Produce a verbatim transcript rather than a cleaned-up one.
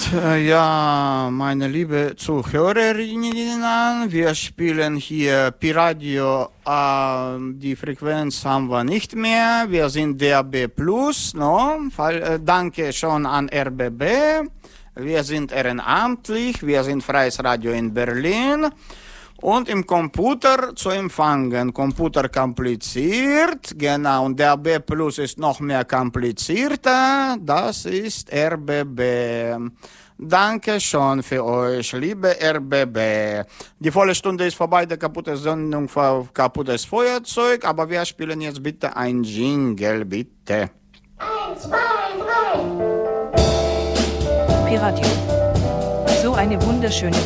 Und äh, ja, meine liebe Zuhörerinnen, wir spielen hier Pi-Radio, äh, die Frequenz haben wir nicht mehr, wir sind D A B plus, no? Fall, äh, danke schon an R B B, wir sind ehrenamtlich, wir sind Freies Radio in Berlin. Und im Computer zu empfangen. Computer kompliziert, genau, und D A B Plus ist noch mehr komplizierter, das ist R B B. Danke schon für euch, liebe R B B. Die volle Stunde ist vorbei, die kaputte Sendung, kaputtes Feuerzeug, aber wir spielen jetzt bitte ein Jingle, bitte. Eins, zwei, drei. Pi-Radio. So eine wunderschöne